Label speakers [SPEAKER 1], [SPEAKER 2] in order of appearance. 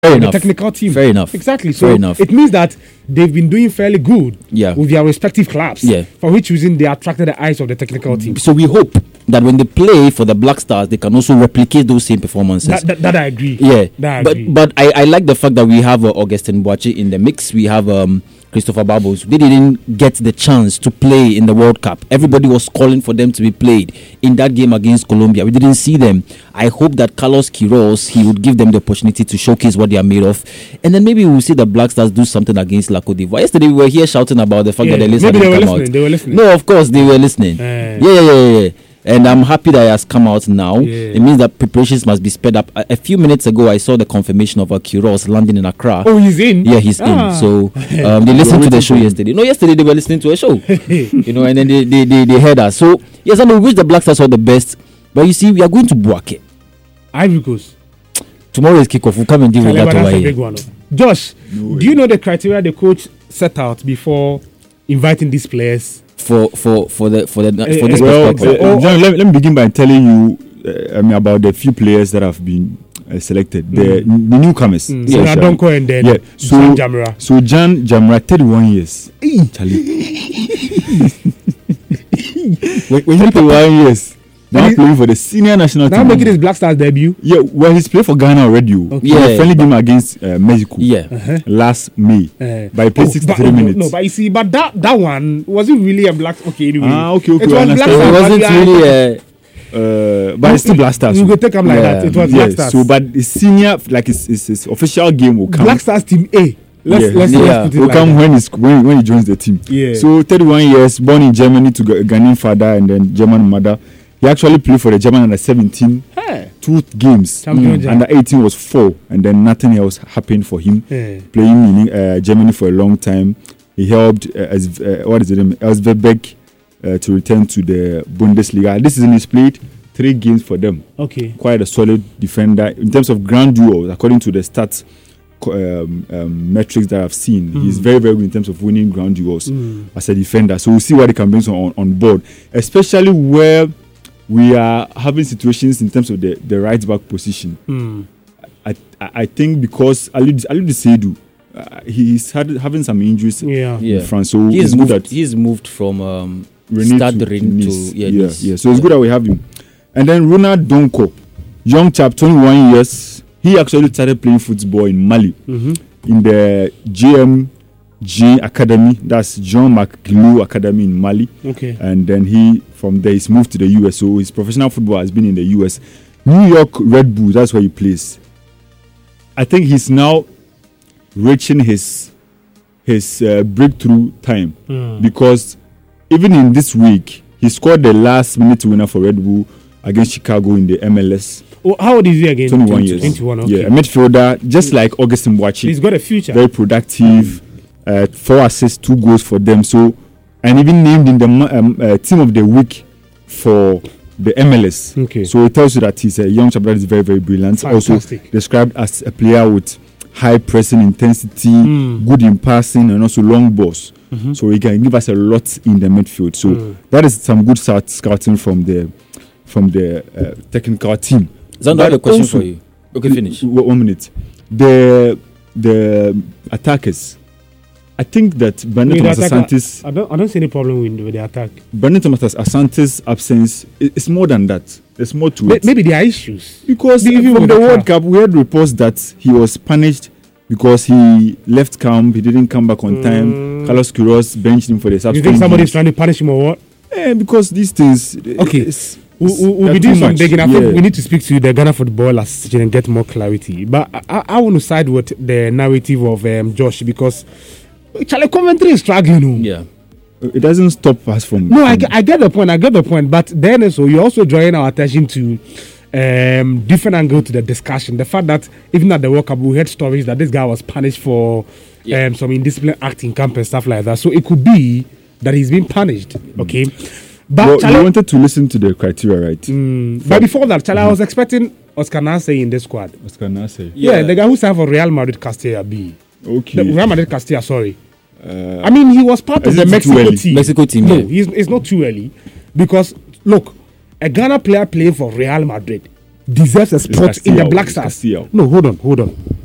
[SPEAKER 1] the technical team.
[SPEAKER 2] Fair enough.
[SPEAKER 1] Exactly. So it means that they've been doing fairly good with their respective clubs.
[SPEAKER 2] Yeah.
[SPEAKER 1] For which reason they attracted the eyes of the technical team.
[SPEAKER 2] So we hope that when they play for the Black Stars, they can also replicate those same performances.
[SPEAKER 1] That I agree.
[SPEAKER 2] Yeah.
[SPEAKER 1] That I agree.
[SPEAKER 2] But I like the fact that we have Augustin Boachi in the mix. We have Christopher Babos. They didn't get the chance to play in the World Cup. Everybody was calling for them to be played in that game against Colombia. We didn't see them. I hope that Carlos Queiroz, he would give them the opportunity to showcase what they are made of. And then maybe we'll see the Black Stars do something against La Côte d'Ivoire. Yesterday we were here shouting about the fact that the list hadn't come out.
[SPEAKER 1] They were listening.
[SPEAKER 2] No, of course they were listening. Yeah. And I'm happy that it has come out now. It means that preparations must be sped up. A few minutes ago, I saw the confirmation of Queiroz landing in Accra.
[SPEAKER 1] Oh, he's in?
[SPEAKER 2] Yeah, he's in. So they listened to the show yesterday. No, yesterday they were listening to a show. And then they heard us. So, yes, I wish the Black Stars all the best. But you see, we are going to Buake.
[SPEAKER 1] Ivory Coast.
[SPEAKER 2] Tomorrow is kickoff. We'll come and deal with that over here.
[SPEAKER 1] Big one. Josh, do you know the criteria the coach set out before inviting these players?
[SPEAKER 2] For this
[SPEAKER 3] let me begin by telling you about the few players that have been selected. The newcomers.
[SPEAKER 1] Donko and then Jan Jamra.
[SPEAKER 3] So Jan Jamra, 31 years. Charlie. when you 31 years, now playing for the senior national team.
[SPEAKER 1] Now making his Black Stars debut.
[SPEAKER 3] Yeah, well, he's played for Ghana already. Okay. Yeah, friendly game against Mexico.
[SPEAKER 2] Yeah,
[SPEAKER 3] last May. But he played 63 minutes.
[SPEAKER 1] No, but you see, but that one wasn't really a Black. Okay, anyway.
[SPEAKER 3] Okay.
[SPEAKER 1] It was Black Stars.
[SPEAKER 2] It wasn't really.
[SPEAKER 3] But it's still Black Stars.
[SPEAKER 1] You could take him like that. It was Black Stars.
[SPEAKER 3] So, but his senior, like his official game will come.
[SPEAKER 1] Black Stars Team A. Let's put it
[SPEAKER 3] will
[SPEAKER 1] like
[SPEAKER 3] come
[SPEAKER 1] that.
[SPEAKER 3] when he joins the team.
[SPEAKER 1] Yeah.
[SPEAKER 3] So 31 years, born in Germany to a Ghanaian father and then German mother. He actually played for the German under 17, 2 games. Under 18 was 4, and then nothing else happened for him. Playing in Germany for a long time, he helped Elversberg to return to the Bundesliga. This season he's played 3 games for them.
[SPEAKER 1] Okay,
[SPEAKER 3] quite a solid defender in terms of ground duels. According to the stats metrics that I've seen, he's very, very good in terms of winning ground duels as a defender. So we'll see what he can bring on board, especially where we are having situations in terms of the right back position. I think because Aliou Seidu, he's having some injuries in France, so
[SPEAKER 2] he's moved from Stade Rennes to Nice.
[SPEAKER 3] So it's good that we have him. And then Ronald Donko, young chap, 21 years. He actually started playing football in Mali in the JMG Academy. That's Jean McGlou Academy in Mali.
[SPEAKER 1] Okay.
[SPEAKER 3] And then from there he's moved to the US. So his professional football has been in the US. New York Red Bull, that's where he plays. I think he's now reaching his breakthrough time because even in this week he scored the last minute winner for Red Bull against Chicago in the MLS.
[SPEAKER 1] Oh, how old is he again?
[SPEAKER 3] 21 years.
[SPEAKER 1] 21, okay.
[SPEAKER 3] Yeah, a midfielder, just like Augustin Boachi.
[SPEAKER 1] He's got a future.
[SPEAKER 3] Very productive. 4 assists, 2 goals for them. So, and even named in the team of the week for the MLS.
[SPEAKER 1] Okay.
[SPEAKER 3] So it tells you that he's a young chap that is very, very brilliant.
[SPEAKER 1] Fantastic.
[SPEAKER 3] Also described as a player with high pressing intensity, good in passing, and also long balls. So he can give us a lot in the midfield. So that is some good scouting from the technical team.
[SPEAKER 2] Zando, I have a question for you. Okay, finish.
[SPEAKER 3] 1 minute. The attackers. I think that Bernard Thomas Asante's...
[SPEAKER 1] I don't see any problem with the attack.
[SPEAKER 3] Bernard Thomas Asante's absence is more than that. There's more to it.
[SPEAKER 1] Maybe there are issues.
[SPEAKER 3] Because from the World Cup, we had reports that he was punished because he left camp, he didn't come back on time. Carlos Queiroz benched him for the subsequent.
[SPEAKER 1] You think somebody's trying to punish him or what?
[SPEAKER 3] Because these things...
[SPEAKER 1] Okay. We'll be doing some digging. I think we need to speak to the Ghana Football Association and get more clarity. But I want to side with the narrative of Josh because Charlie Coventry is struggling.
[SPEAKER 2] Yeah.
[SPEAKER 3] It doesn't stop us from...
[SPEAKER 1] No, I get the point. But then so you're also drawing our attention to different angle to the discussion. The fact that even at the World Cup, we heard stories that this guy was punished for some indisciplined act in camp and stuff like that. So it could be that he's been punished. Okay. But
[SPEAKER 3] you wanted to listen to the criteria, right?
[SPEAKER 1] But before that, Charlie, I was expecting Oscar Nassé in this squad.
[SPEAKER 3] Oscar Nassé?
[SPEAKER 1] Yeah, the guy who signed for Real Madrid Castilla B.
[SPEAKER 3] Okay.
[SPEAKER 1] Real Madrid Castilla, sorry. I mean, he was part of the Mexico team. No, it's not too early. Because, look, a Ghana player playing for Real Madrid deserves a spot in the Black Stars. No, hold on.